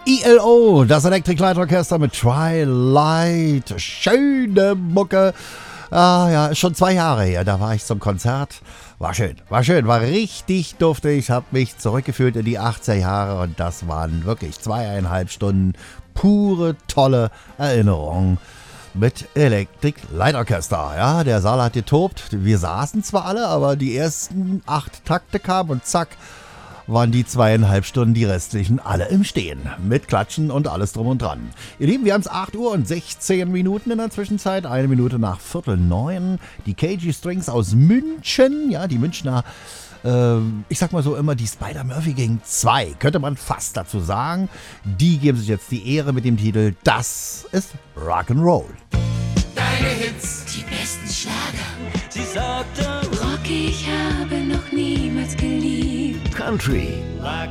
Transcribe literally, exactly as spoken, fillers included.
E L O, das Electric Light Orchester mit Twilight. Schöne Mucke. Ah ja, ist schon zwei Jahre her, da war ich zum Konzert. War schön, war schön, war richtig duftig. Hab mich zurückgefühlt in die achtziger Jahre und das waren wirklich zweieinhalb Stunden pure, tolle Erinnerungen mit Electric Light Orchester. Ja, der Saal hat getobt. Wir saßen zwar alle, aber die ersten acht Takte kamen und zack, waren die zweieinhalb Stunden, die restlichen, alle im Stehen. Mit Klatschen und alles drum und dran. Ihr Lieben, wir haben es acht Uhr und sechzehn Minuten in der Zwischenzeit. Eine Minute nach Viertel neun. Die K G Strings aus München. Ja, die Münchner, äh, ich sag mal so immer, die Spider-Murphy Gang zwei. Könnte man fast dazu sagen. Die geben sich jetzt die Ehre mit dem Titel Das ist Rock'n'Roll. Deine Hits, Die besten Schlager. sie sagte Rock, ich habe noch niemals geliebt. Country.